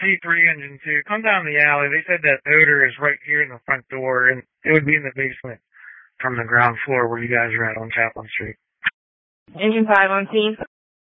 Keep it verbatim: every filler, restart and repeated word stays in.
C three Engine two. Come down the alley. They said that odor is right here in the front door, and it would be in the basement from the ground floor where you guys are at on Chaplin Street. Engine five on scene.